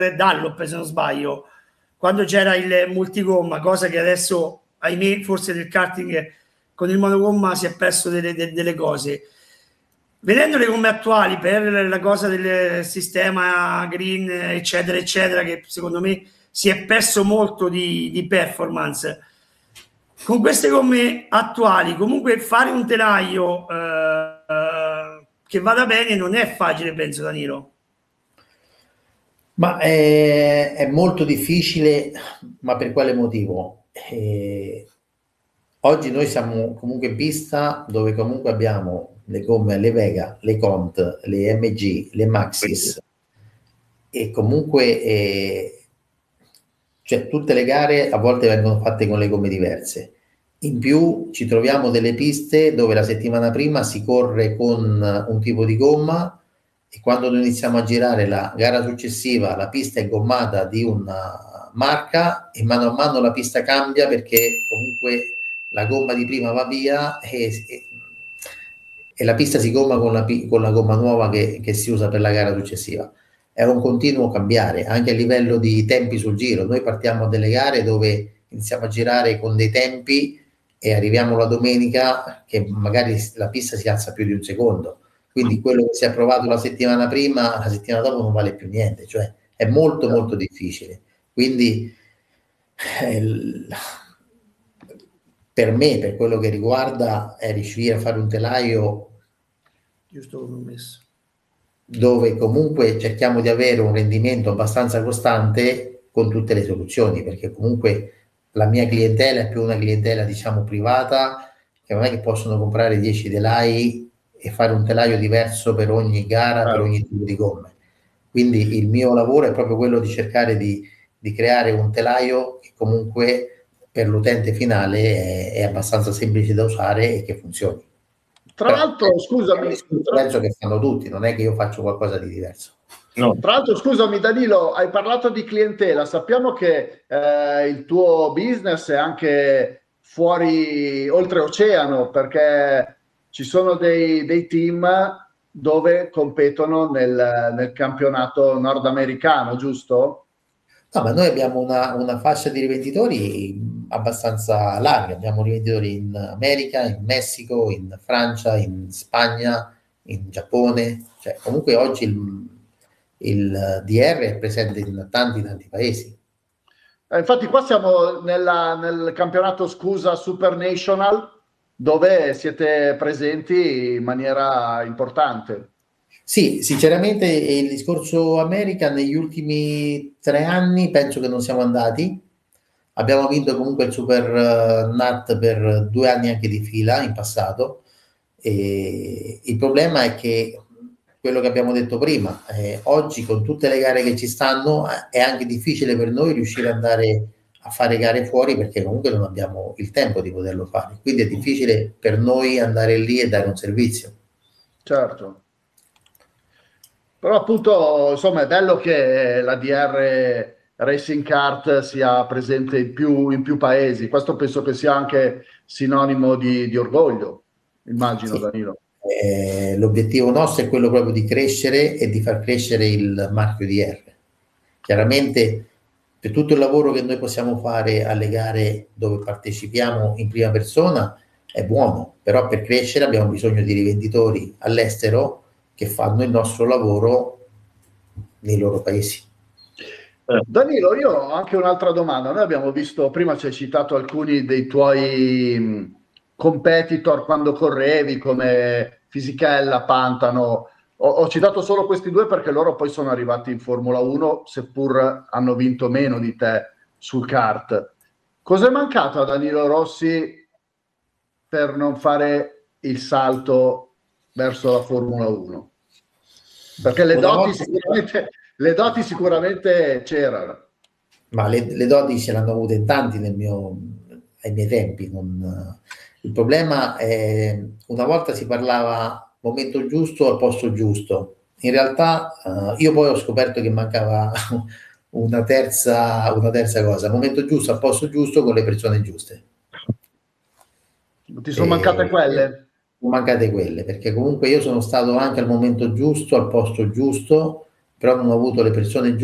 Dunlop, se non sbaglio, quando c'era il multigomma, cosa che adesso, ahimè, forse del karting con il monogomma si è perso delle cose. Vedendo le gomme attuali per la cosa del sistema green, eccetera, eccetera, che secondo me si è perso molto di performance. Con queste gomme attuali, comunque fare un telaio che vada bene non è facile, penso, Danilo. Ma è molto difficile, ma per quale motivo? Oggi noi siamo comunque in pista dove comunque abbiamo le gomme, le Vega, le Cont, le MG, le Maxis e comunque cioè, tutte le gare a volte vengono fatte con le gomme diverse. In più ci troviamo delle piste dove la settimana prima si corre con un tipo di gomma e quando noi iniziamo a girare la gara successiva la pista è gommata di una marca e mano a mano la pista cambia perché comunque la gomma di prima va via e la pista si gomma con la gomma nuova che si usa per la gara successiva. È un continuo cambiare anche a livello di tempi sul giro. Noi partiamo delle gare dove iniziamo a girare con dei tempi e arriviamo la domenica che magari la pista si alza più di un secondo, quindi quello che si è provato la settimana prima, la settimana dopo non vale più niente, cioè è molto molto difficile. Quindi per me, per quello che riguarda, è riuscire a fare un telaio giusto come ho messo, dove comunque cerchiamo di avere un rendimento abbastanza costante con tutte le soluzioni, perché comunque la mia clientela è più una clientela diciamo privata, che non è che possono comprare 10 telai e fare un telaio diverso per ogni gara, per ogni tipo di gomme. Quindi il mio lavoro è proprio quello di cercare di creare un telaio che comunque per l'utente finale è abbastanza semplice da usare e che funzioni. Tra l'altro, scusami, penso che fanno tutti, non è che io faccio qualcosa di diverso. No. Tra l'altro, scusami Danilo, hai parlato di clientela, sappiamo che il tuo business è anche fuori, oltreoceano, perché ci sono dei team dove competono nel campionato nordamericano, giusto? No, ma noi abbiamo una fascia di rivenditori abbastanza larga, abbiamo rivenditori in America, in Messico, in Francia, in Spagna, in Giappone, cioè comunque oggi il DR è presente in tanti paesi. Infatti qua siamo nel campionato Scusa Super National dove siete presenti in maniera importante. Sì, sinceramente il discorso America negli ultimi 3 anni penso che non siamo andati. Abbiamo vinto comunque il Super NAT per 2 anni anche di fila in passato. E il problema è che quello che abbiamo detto prima, oggi con tutte le gare che ci stanno è anche difficile per noi riuscire ad andare a fare gare fuori perché comunque non abbiamo il tempo di poterlo fare. Quindi è difficile per noi andare lì e dare un servizio. Certo. Però appunto, insomma, è bello che la DR Racing Kart sia presente in più paesi. Questo penso che sia anche sinonimo di orgoglio, immagino, Sì. Danilo. L'obiettivo nostro è quello proprio di crescere e di far crescere il marchio DR. Chiaramente per tutto il lavoro che noi possiamo fare alle gare dove partecipiamo in prima persona è buono, però per crescere abbiamo bisogno di rivenditori all'estero che fanno il nostro lavoro nei loro paesi. Danilo, io ho anche un'altra domanda. Noi abbiamo visto, prima ci hai citato alcuni dei tuoi competitor quando correvi, come Fisichella, Pantano. Ho citato solo questi due perché loro poi sono arrivati in Formula 1, seppur hanno vinto meno di te sul kart. Cos'è mancato a Danilo Rossi per non fare il salto verso la Formula 1? Perché le doti sicuramente c'erano. Ma le doti ce l'hanno avute in tanti ai miei tempi. Il problema è una volta si parlava momento giusto al posto giusto. In realtà io poi ho scoperto che mancava una terza cosa, momento giusto al posto giusto con le persone giuste. Ti sono mancate quelle? Sono mancate quelle, perché comunque io sono stato anche al momento giusto, al posto giusto, però non ho avuto le persone giuste